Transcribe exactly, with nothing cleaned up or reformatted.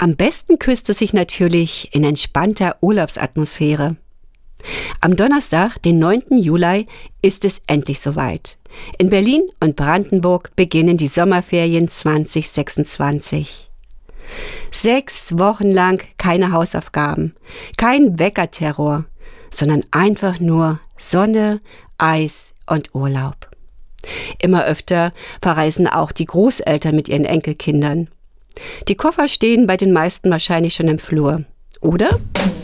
Am besten küsst es sich natürlich in entspannter Urlaubsatmosphäre. Am Donnerstag, den neunten Juli, ist es endlich soweit. In Berlin und Brandenburg beginnen die Sommerferien zwanzig sechsundzwanzig. Sechs Wochen lang keine Hausaufgaben, kein Weckerterror, sondern einfach nur Sonne, Eis und Urlaub. Immer öfter verreisen auch die Großeltern mit ihren Enkelkindern. Die Koffer stehen bei den meisten wahrscheinlich schon im Flur, oder?